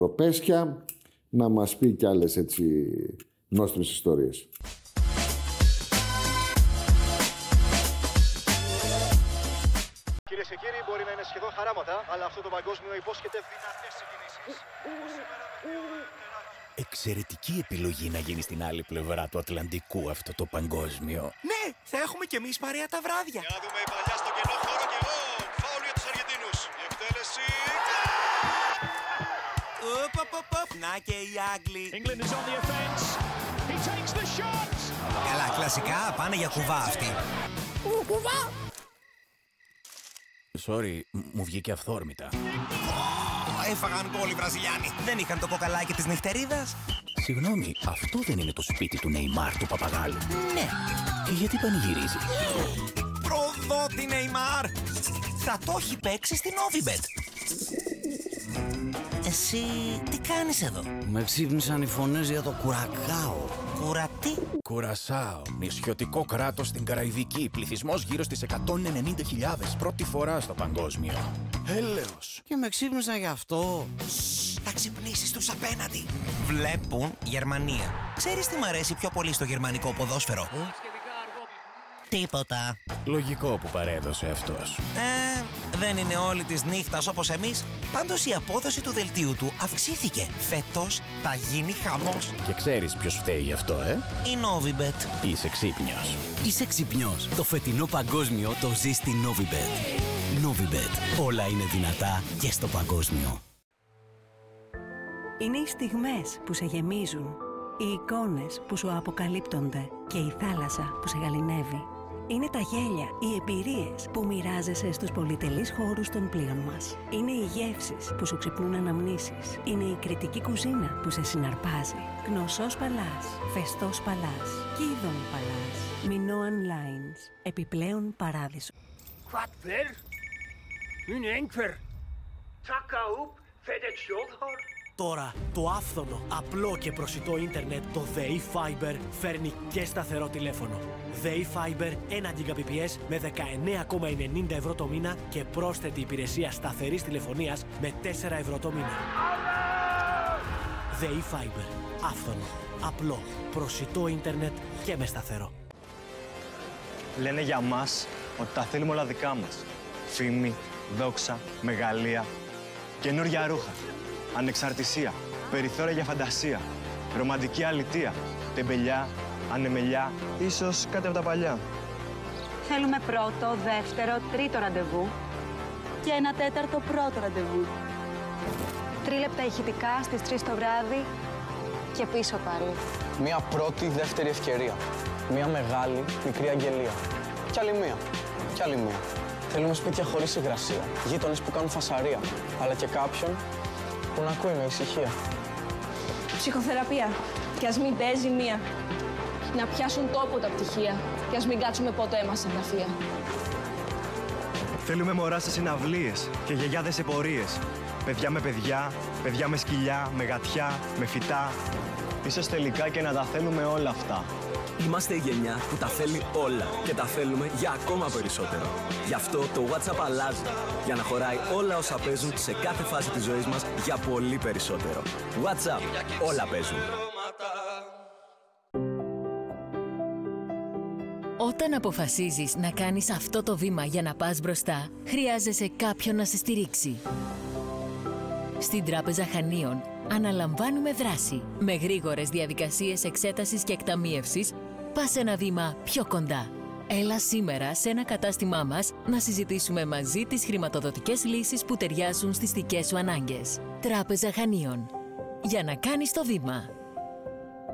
Πέσια, να μας πει κι άλλες έτσι νόστιμες ιστορίες. Κυρίες και κύριοι, μπορεί να είναι σχεδόν χαράματα, αλλά αυτό το παγκόσμιο υπόσχεται δυνατές συγκινήσεις. Εξαιρετική επιλογή να γίνει στην άλλη πλευρά του Ατλαντικού αυτό το παγκόσμιο. Ναι, θα έχουμε κι εμείς παρέα τα βράδια. Για να δούμε η παλιά στο κενό χώρο και φάουλ για τους Αργεντίνους. Η εκτέλεση... Να και οι Άγγλοι. England is on the offense. He takes the shot. Καλά, κλασικά πάνε για κουβά αυτοί. Κουβά! Sorry, μου βγήκε αυθόρμητα. Έφαγαν γκολ οι Βραζιλιάνοι. Δεν είχαν το κοκαλάκι της νυχτερίδας. Συγγνώμη, αυτό δεν είναι το σπίτι του Νεϊμάρ του Παπαγάλου? Ναι. Και γιατί πανηγυρίζει? Προδότη Νεϊμάρ. Θα το έχει παίξει στην Novibet. Εσύ τι κάνεις εδώ? Με ξύπνησαν οι φωνές για το Κουρακάο. Κουρατί? Κουρασάο, νησιωτικό κράτος στην Καραϊβική. Πληθυσμός γύρω στις 190.000. Πρώτη φορά στο παγκόσμιο. Έλεος. Και με ξύπνησαν γι' αυτό. Θα ξυπνήσεις τους απέναντι. Βλέπουν Γερμανία. Ξέρεις τι μ' αρέσει πιο πολύ στο γερμανικό ποδόσφαιρο? Τίποτα. Λογικό που παρέδωσε αυτός. Δεν είναι όλη της νύχτας όπως εμείς. Πάντως η απόδοση του δελτίου του αυξήθηκε. Φέτος θα γίνει χαμός. Και ξέρεις ποιος φταίει γι' αυτό, Η Novibet. Είσαι ξύπνιος. Είσαι ξυπνιός. Το φετινό παγκόσμιο το ζει στη Novibet. Novibet. Όλα είναι δυνατά και στο παγκόσμιο. Είναι οι στιγμές που σε γεμίζουν. Οι εικόνες που σου αποκαλύπτονται. Και η θάλασσα που σε γαληνεύει. Είναι τα γέλια, οι εμπειρίες που μοιράζεσαι στους πολυτελείς χώρους των πλοίων μας. Είναι οι γεύσεις που σου ξυπνούν αναμνήσεις. Είναι η κριτική κουζίνα που σε συναρπάζει. Γνωσός Παλάς, Φεστός Παλάς, Κίδων Παλάς, Minoan Lines. Επιπλέον παράδεισο. Τώρα, το άφθονο, απλό και προσιτό ίντερνετ, το ΔΕΗ Fiber, φέρνει και σταθερό τηλέφωνο. ΔΕΗ Fiber 1 Gbps με 19,90 ευρώ το μήνα και πρόσθετη υπηρεσία σταθερής τηλεφωνίας με 4 ευρώ το μήνα. ΔΕΗ Fiber. Άφθονο, απλό, προσιτό ίντερνετ και με σταθερό. Λένε για μας ότι τα θέλουμε όλα δικά μας. Φήμη, δόξα, μεγαλεία, καινούργια ρούχα. Ανεξαρτησία, περιθώρια για φαντασία, ρομαντική αλητεία, τεμπελιά, ανεμελιά, ίσως κάτι από τα παλιά. Θέλουμε πρώτο, δεύτερο, τρίτο ραντεβού και ένα τέταρτο πρώτο ραντεβού. 3 λεπτά ηχητικά στις 3 το βράδυ και πίσω πάλι. Μία πρώτη, δεύτερη ευκαιρία. Μία μεγάλη, μικρή αγγελία. Κι άλλη μία. Κι άλλη μία. Θέλουμε σπίτια χωρίς υγρασία, γείτονες που κάνουν φασαρία, αλλά και κάποιον που να ακούει με ησυχία. Ψυχοθεραπεία. Κι ας μην παίζει μία. Να πιάσουν τόπο τα πτυχία. Κι ας μην κάτσουμε ποτέ μας σε γραφεία. Θέλουμε μωρά σε συναυλίες και γιαγιάδες σε πορείες. Παιδιά με παιδιά, παιδιά με σκυλιά, με γατιά, με φυτά. Ίσως τελικά και να τα θέλουμε όλα αυτά. Είμαστε η γενιά που τα θέλει όλα και τα θέλουμε για ακόμα περισσότερο. Γι' αυτό το WhatsApp αλλάζει, για να χωράει όλα όσα παίζουν σε κάθε φάση της ζωής μας για πολύ περισσότερο. WhatsApp, όλα παίζουν. Όταν αποφασίζεις να κάνεις αυτό το βήμα για να πας μπροστά, χρειάζεσαι κάποιον να σε στηρίξει. Στην Τράπεζα Χανίων αναλαμβάνουμε δράση. Με γρήγορες διαδικασίες εξέτασης και εκταμίευσης, πας ένα βήμα πιο κοντά. Έλα σήμερα σε ένα κατάστημά μας να συζητήσουμε μαζί τις χρηματοδοτικές λύσεις που ταιριάζουν στις δικές σου ανάγκες. Τράπεζα Χανίων. Για να κάνεις το βήμα.